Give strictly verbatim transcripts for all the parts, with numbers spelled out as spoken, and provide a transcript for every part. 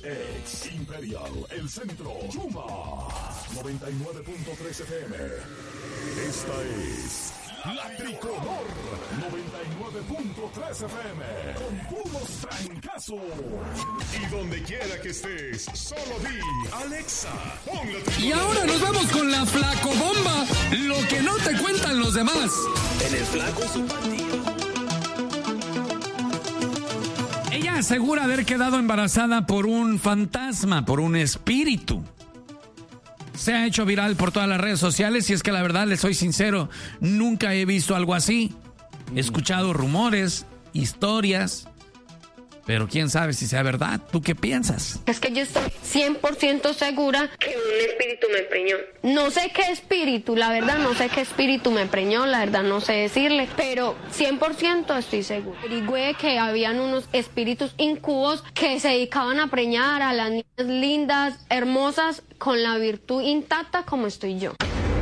Ex Imperial, El Centro, Yuma, noventa y nueve punto tres F M. Esta es La Tricolor, noventa y nueve punto tres F M, con puros trancazos. Y donde quiera que estés, solo di, Alexa, pon La Tricolor. Y ahora nos vamos con la Flacobomba, lo que no te cuentan los demás. En el Flaco y su pandilla. Ella asegura haber quedado embarazada por un fantasma, por un espíritu. Se ha hecho viral por todas las redes sociales y es que la verdad, les soy sincero, nunca he visto algo así. He escuchado rumores, historias, pero quién sabe si sea verdad. ¿Tú qué piensas? Es que yo estoy cien por ciento segura que un espíritu me preñó. No sé qué espíritu, la verdad no sé qué espíritu me preñó, la verdad no sé decirle, pero cien por ciento estoy segura. Averigüé que habían unos espíritus incubos que se dedicaban a preñar a las niñas lindas, hermosas, con la virtud intacta como estoy yo.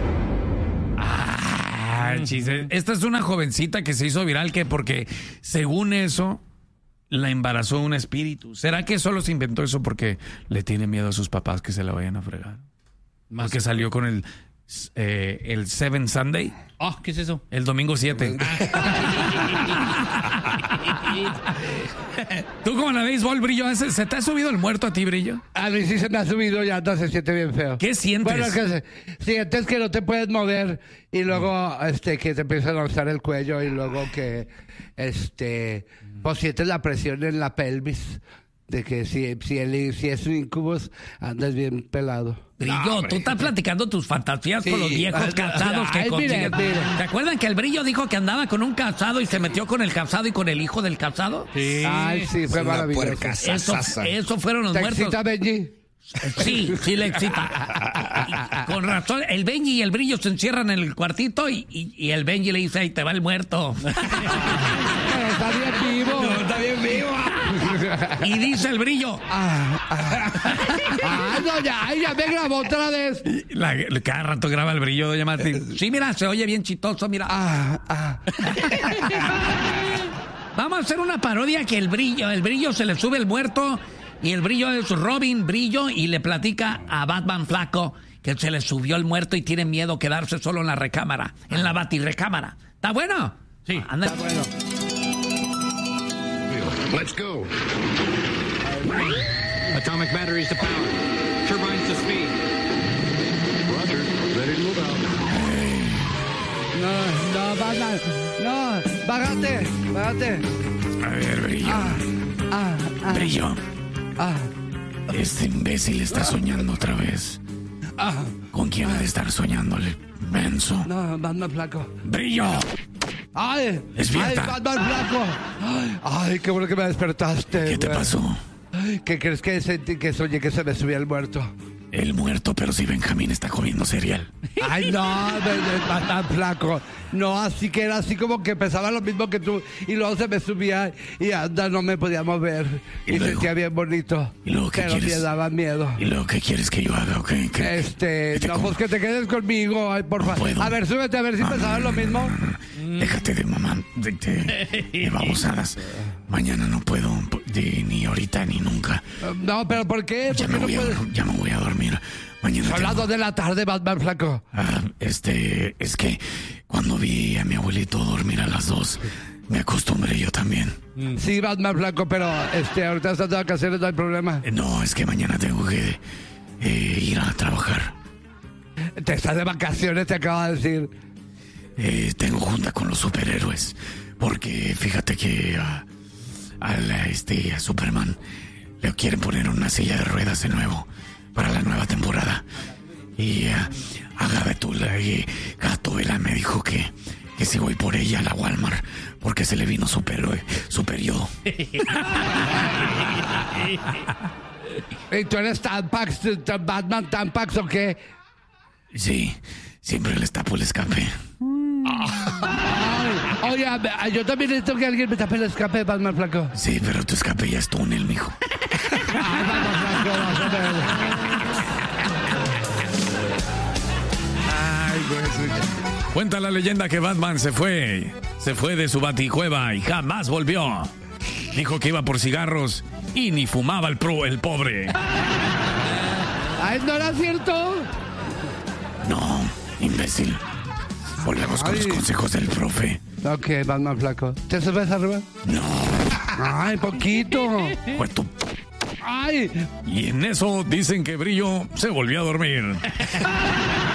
Ah, chiste. Esta es una jovencita que se hizo viral que porque, según eso, la embarazó un espíritu. ¿Será que solo se inventó eso porque le tiene miedo a sus papás que se la vayan a fregar? Más porque salió con el eh, el Seven Sunday. Oh, ¿qué es eso? El domingo siete. ¿Tú como la béisbol, Brillo? ¿Se, ¿Se te ha subido el muerto a ti, Brillo? A mí sí se me ha subido, ya no se siente bien feo. ¿Qué sientes? Bueno, que se, sientes que no te puedes mover y luego este que te empieza a alzar el cuello y luego que este pues sientes la presión en la pelvis de que si, si, el, si es un incubus andas bien pelado. Brillo, no, tú estás platicando tus fantasías sí, con los viejos casados que consiguen. ¿Te acuerdan que el Brillo dijo que andaba con un casado y se metió con el casado y con el hijo del casado? Sí. Ay, sí, fue maravilloso. Eso, eso fueron los ¿Te muertos. excita, Benji? Sí, sí le excita. Y, con razón, el Benji y el Brillo se encierran en el cuartito y, y, y el Benji le dice, ahí te va el muerto. Está bien vivo. No, está bien vivo. Y dice el Brillo. Ah, ah, ah no, ya, ya me grabó otra vez. La, cada rato graba el Brillo, doña Martín. Sí, mira, se oye bien chistoso, mira. Ah, ah. Vamos a hacer una parodia que el Brillo, el Brillo se le sube el muerto y el Brillo es Robin Brillo y le platica a Batman Flaco que se le subió el muerto y tiene miedo quedarse solo en la recámara, en la batirrecámara. ¿Está bueno? Sí, anda. Está bueno. Let's go. Atomic batteries to power. Turbines to speed. Roger. Ready to move out. No, no, Batman. No, bájate, bájate. A ver, Brillo. Ah, ah, ah. Brillo. Ah. Este imbécil está soñando otra vez. Ah. ¿Con quién ha de estar soñándole, menso? No, Batman Flaco. ¡Brillo! ¡Ay! ¡Despierta! ¡Ay, Batman Flaco! ¡Ay, ay, qué bueno que me despertaste! ¿Qué te güey. pasó? ¿Qué crees que sentí que soñé que se me subía el muerto? El muerto, pero si Benjamín está comiendo cereal. Ay, no, Batman Flaco. No, así que era así como que pesaba lo mismo que tú. Y luego se me subía y anda, no me podía mover. Y, y luego, sentía bien bonito. ¿Y luego qué pero quieres? me daba miedo. ¿Y luego qué quieres que yo haga o qué? ¿Qué? Este, ¿Qué no, como? pues que te quedes conmigo, ay, por favor. No a ver, súbete a ver si no, pensabas no, lo mismo. No, no. Déjate de mamá, de, de, de babosadas. Mañana no puedo, de, ni ahorita ni nunca. No, pero ¿por qué? Ya ¿Por me, qué voy no a, puedes? ya me voy a dormir. Mañana Son tengo... las dos de la tarde, Batman Flaco. Ah, este, es que cuando vi a mi abuelito dormir a las dos, me acostumbré yo también. Sí, Batman Flaco, pero este, ahorita estás de vacaciones, no hay problema. Eh, No, es que mañana tengo que eh, ir a trabajar. Te estás de vacaciones, te acabo de decir. Eh, tengo junta con los superhéroes. Porque fíjate que a, a, la, este, a Superman le quieren poner una silla de ruedas de nuevo para la nueva temporada. Y uh, a Gatúbela y Gatúbela me dijo que, que si voy por ella a la Walmart porque se le vino su, pero, su periodo. ¿Y tú eres Tampax, Batman Tampax o qué? Sí, siempre les tapo el escape. Ay, oye, yo también necesito que alguien me tape el escape, Batman Flaco. Sí, pero tu escape ya es túnel, mijo. Ay, Batman Flaco, vas a ver. Ay, güey. Cuenta la leyenda que Batman se fue, se fue de su baticueva y jamás volvió. Dijo que iba por cigarros y ni fumaba el pro, el pobre. Ay, ¿no era cierto? No, imbécil. Volvemos con Ay. los consejos del profe. Ok, vas más flaco. ¿Te subes arriba? No, Ay, poquito. pues tú. Ay. Y en eso dicen que Brillo se volvió a dormir.